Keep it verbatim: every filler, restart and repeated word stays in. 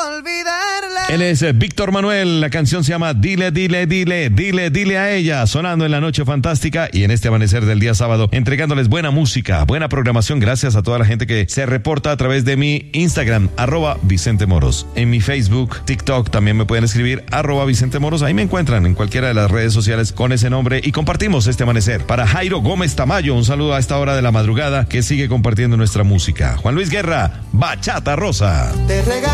olvidarla. Él es eh, Víctor Manuel, la canción se llama Dile, dile, dile, dile, dile a ella, sonando en la noche fantástica y en este amanecer del día sábado, entregándoles buena música, buena programación, gracias a toda la gente que se reporta a través de mi Instagram, arroba Vicente Moros, en mi Facebook, TikTok, también me pueden escribir, arroba Vicente Moros, ahí me encuentran en cualquiera de las redes sociales con ese nombre y compartimos este amanecer. Para Jairo Gómez Tamayo, un saludo a esta hora de la madrugada que sigue compartiendo nuestra música. Juan Luis Guerra, Bachata Rosa. Te regalo